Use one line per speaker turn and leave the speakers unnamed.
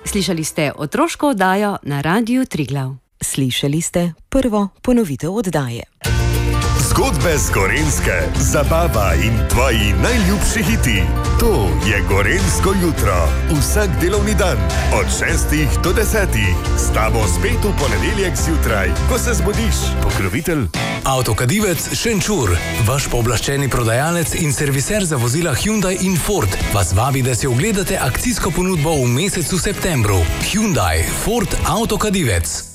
Slišali ste otroško oddajo na Radiu Triglav.
Slišali ste prvo ponovitev oddaje.
Zgodbe z Gorenjske, zabava in tvoji najljubši hiti. To je Gorenjsko jutro. Vsak delovni dan od 6 do 10. S tabo spet v ponedeljek zjutraj, ko se zbudiš. Pokrovitelj
Avtokadivec Šenčur, vaš pooblaščeni prodajalec in serviser za vozila Hyundai in Ford, vas vabi, da si ogledate akcijsko ponudbo v mesecu septembru. Hyundai, Ford, Avtokadivec.